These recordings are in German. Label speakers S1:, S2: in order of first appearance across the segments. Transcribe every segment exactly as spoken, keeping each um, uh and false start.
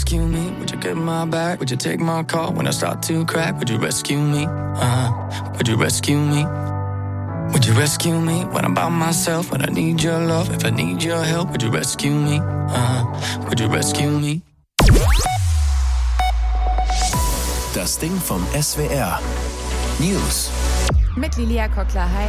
S1: rescue me? Would you get my back? Would you take my call when I start to crack? Would you rescue me? Uh-huh. Would you rescue me? Would you rescue me when I'm by myself? When I need your love, if I need your help, would you rescue me? Uh-huh. Would you rescue me?
S2: Das Ding vom S W R. News.
S3: Mit Lilia Kockler, hi.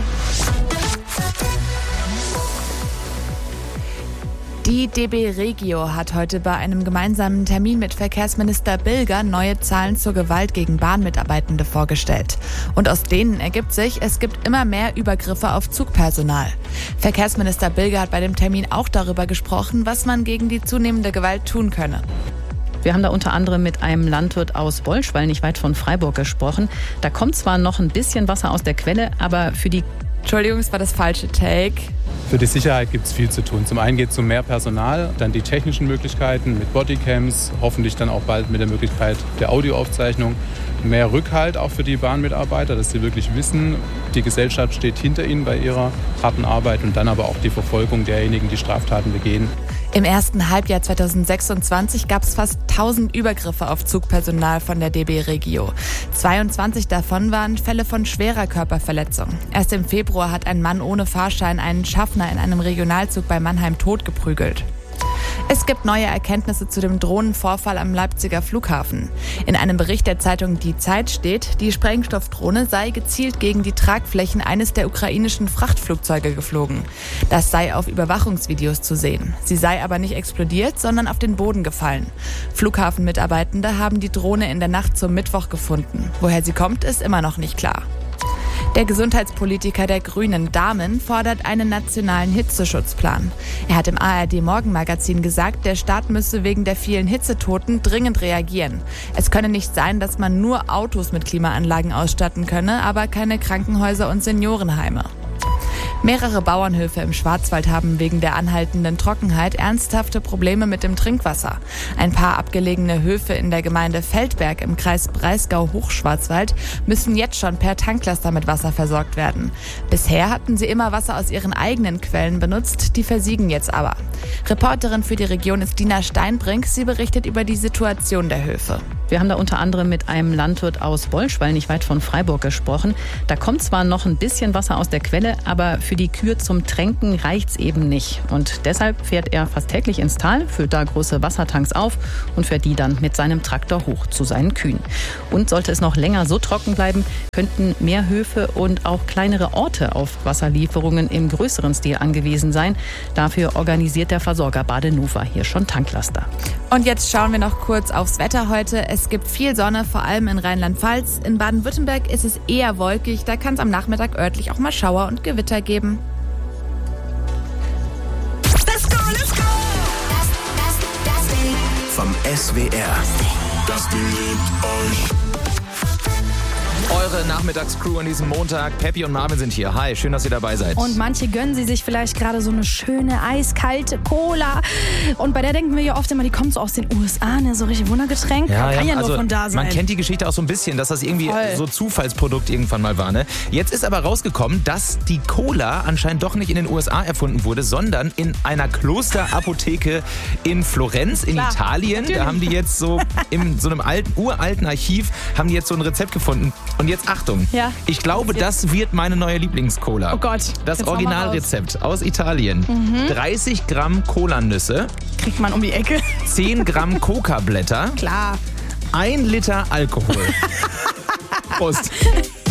S3: Die D B Regio hat heute bei einem gemeinsamen Termin mit Verkehrsminister Bilger neue Zahlen zur Gewalt gegen Bahnmitarbeitende vorgestellt. Und aus denen ergibt sich, es gibt immer mehr Übergriffe auf Zugpersonal. Verkehrsminister Bilger hat bei dem Termin auch darüber gesprochen, was man gegen die zunehmende Gewalt tun könne.
S4: Wir haben da unter anderem mit einem Landwirt aus Wolschwall, nicht weit von Freiburg, gesprochen. Da kommt zwar noch ein bisschen Wasser aus der Quelle, aber für die...
S3: Entschuldigung, es war das falsche Take.
S5: Für die Sicherheit gibt es viel zu tun. Zum einen geht es um mehr Personal, dann die technischen Möglichkeiten mit Bodycams, hoffentlich dann auch bald mit der Möglichkeit der Audioaufzeichnung. Mehr Rückhalt auch für die Bahnmitarbeiter, dass sie wirklich wissen, die Gesellschaft steht hinter ihnen bei ihrer harten Arbeit und dann aber auch die Verfolgung derjenigen, die Straftaten begehen.
S3: Im ersten Halbjahr zweitausendsechsundzwanzig gab es fast tausend Übergriffe auf Zugpersonal von der D B Regio. zweiundzwanzig davon waren Fälle von schwerer Körperverletzung. Erst im Februar hat ein Mann ohne Fahrschein einen Schaffner in einem Regionalzug bei Mannheim totgeprügelt. Es gibt neue Erkenntnisse zu dem Drohnenvorfall am Leipziger Flughafen. In einem Bericht der Zeitung Die Zeit steht, die Sprengstoffdrohne sei gezielt gegen die Tragflächen eines der ukrainischen Frachtflugzeuge geflogen. Das sei auf Überwachungsvideos zu sehen. Sie sei aber nicht explodiert, sondern auf den Boden gefallen. Flughafenmitarbeitende haben die Drohne in der Nacht zum Mittwoch gefunden. Woher sie kommt, ist immer noch nicht klar. Der Gesundheitspolitiker der Grünen, Dahmen, fordert einen nationalen Hitzeschutzplan. Er hat im A R D-Morgenmagazin gesagt, der Staat müsse wegen der vielen Hitzetoten dringend reagieren. Es könne nicht sein, dass man nur Autos mit Klimaanlagen ausstatten könne, aber keine Krankenhäuser und Seniorenheime. Mehrere Bauernhöfe im Schwarzwald haben wegen der anhaltenden Trockenheit ernsthafte Probleme mit dem Trinkwasser. Ein paar abgelegene Höfe in der Gemeinde Feldberg im Kreis Breisgau-Hochschwarzwald müssen jetzt schon per Tanklaster mit Wasser versorgt werden. Bisher hatten sie immer Wasser aus ihren eigenen Quellen benutzt, die versiegen jetzt aber. Reporterin für die Region ist Dina Steinbrink. Sie berichtet über die Situation der Höfe.
S4: Wir haben da unter anderem mit einem Landwirt aus Wolschwall, nicht weit von Freiburg, gesprochen. Da kommt zwar noch ein bisschen Wasser aus der Quelle, aber für die Kühe zum Tränken reicht's eben nicht. Und deshalb fährt er fast täglich ins Tal, füllt da große Wassertanks auf und fährt die dann mit seinem Traktor hoch zu seinen Kühen. Und sollte es noch länger so trocken bleiben, könnten mehr Höfe und auch kleinere Orte auf Wasserlieferungen im größeren Stil angewiesen sein. Dafür organisiert der Versorger Badenova hier schon Tanklaster.
S3: Und jetzt schauen wir noch kurz aufs Wetter heute. Es gibt viel Sonne, vor allem in Rheinland-Pfalz. In Baden-Württemberg ist es eher wolkig. Da kann es am Nachmittag örtlich auch mal Schauer und Gewitter geben.
S2: Let's go, let's go! Das, das, das Ding vom S W R.
S6: Das Ding liebt euch.
S7: Eure Nachmittagscrew an diesem Montag. Peppi und Marvin sind hier. Hi, schön, dass ihr dabei seid.
S8: Und manche gönnen sie sich vielleicht gerade so eine schöne, eiskalte Cola. Und bei der denken wir ja oft immer, die kommt so aus den U S A, ne? So richtig Wundergetränk.
S7: Ja,
S8: Kann ja,
S7: ja
S8: nur
S7: also
S8: von da sein.
S7: Man kennt die Geschichte auch so ein bisschen, dass das irgendwie
S8: Voll.
S7: so Zufallsprodukt irgendwann mal war. Ne? Jetzt ist aber rausgekommen, dass die Cola anscheinend doch nicht in den U S A erfunden wurde, sondern in einer Klosterapotheke in Florenz in
S8: Klar,
S7: Italien.
S8: natürlich.
S7: Da haben die jetzt so in so einem alten, uralten Archiv haben die jetzt so ein Rezept gefunden. Und jetzt Achtung,
S8: Ja.
S7: ich glaube, das wird meine neue Lieblingscola.
S8: Oh Gott.
S7: Das
S8: Jetzt hau mal
S7: Originalrezept aus Italien.
S8: Mhm.
S7: dreißig Gramm Kolanüsse,
S8: Kriegt man um die Ecke.
S7: zehn Gramm Kokablätter,
S8: Klar.
S7: ein Liter Alkohol. Prost.